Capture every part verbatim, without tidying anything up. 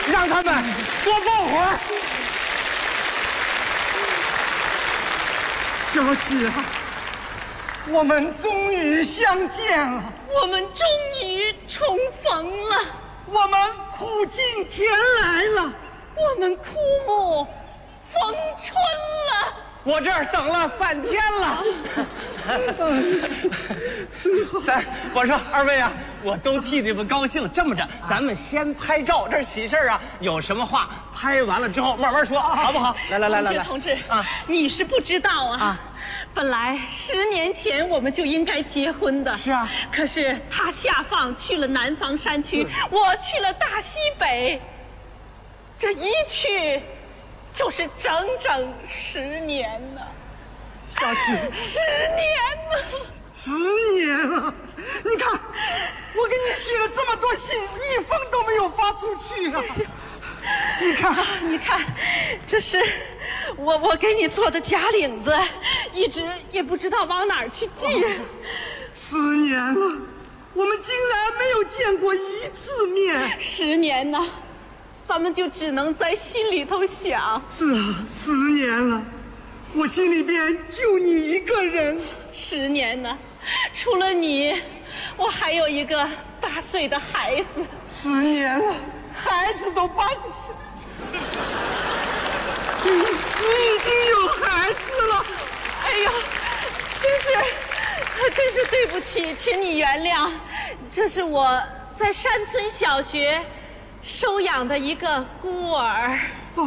让他们多抱会儿。 小七啊，我们终于相见了， 我们终于重逢了， 我们苦尽甜来了， 我们枯木逢春了。 我这儿等了半天了。 真好。 咱我说二位啊，我都替你们高兴。这么着，咱们先拍照，这是喜事啊。有什么话拍完了之后慢慢说，好不好？来来来来来， 同志， 啊， 你是不知道啊。 啊本来十年前我们就应该结婚的， 是啊。 可是他下放去了南方山区，我去了大西北，这一去就是整整十年呢。 小七， 十年呢， 十年了。你看，我给你写了这么多信，一封都没有发出去啊。你看， 你看，这是我我给你做的假领子，一直也不知道往哪儿去寄。 十年了，我们竟然没有见过一次面。 十年呢，咱们就只能在心里头想。 是啊，十年了，我心里边就你一个人。 十年呢，除了你，我还有一个八岁的孩子。 十年了，孩子都八岁。你你已经有孩子了。 哎呦，真是，真是对不起，请你原谅。这是我在山村小学收养的一个孤儿。 哎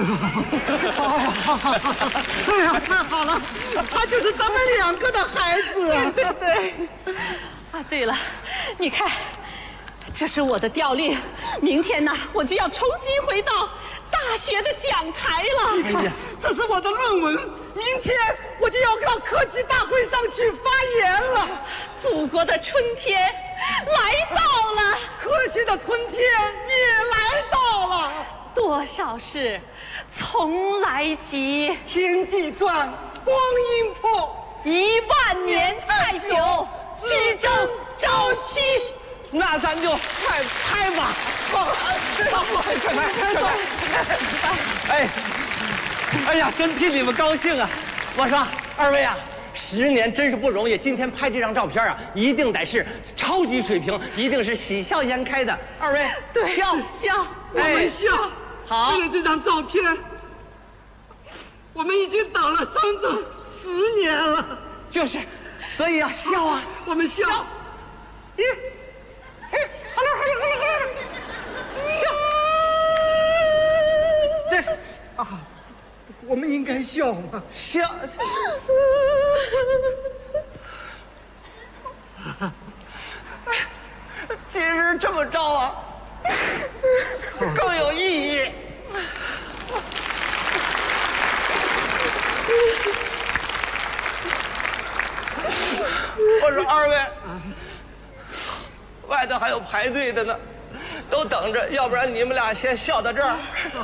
呀，哎呀，太好了，他就是咱们两个的孩子。 对对对。啊，对了，你看，这是我的调令，明天呢，我就要重新回到大学的讲台了。 哎呀，这是我的论文，明天我就要到科技大会上去发言了。 祖国的春天来到了， 科学的春天也来到了。 多少事从来急， 天地转，光阴迫， 一万年太久， 只争朝夕。 那咱就快拍吧。 好，好，快拍，快走。 哎，哎呀，真替你们高兴啊！我说二位啊，十年真是不容易。今天拍这张照片啊，一定得是超级水平，一定是喜笑颜开的。二位， 对， 笑笑， 我们笑。 好， 为了这张照片，我们已经等了整整十年了。 就是，所以要笑啊！ 我们笑。 咦，哎，好了，好了，好了，好了，笑。这啊，我们应该笑吗？ 笑。其实这么着啊，更有意义。我说二位，外头还有排队的呢，都等着，要不然你们俩先笑到这儿，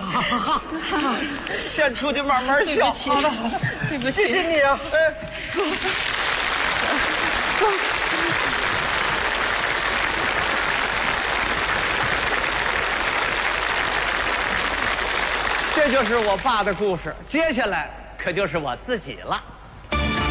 先出去慢慢笑。 好的，好的，对不起， 谢谢你啊。哎， 这就是我爸的故事，接下来可就是我自己了。